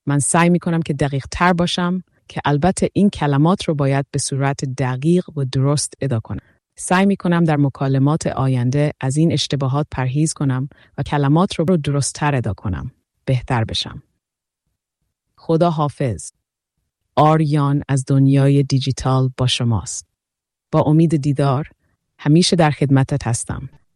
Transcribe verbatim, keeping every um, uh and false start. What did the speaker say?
من سعی میکنم که دقیق تر باشم که البته این کلمات رو باید به صورت دقیق و درست ادا کنم. سعی میکنم در مکالمات آینده از این اشتباهات پرهیز کنم و کلمات رو درست تر ادا کنم. بهتر بشم. خدا حافظ. آریان از دنیای دیجیتال با شماست. با امید دیدار، همیشه در خدمتت هستم.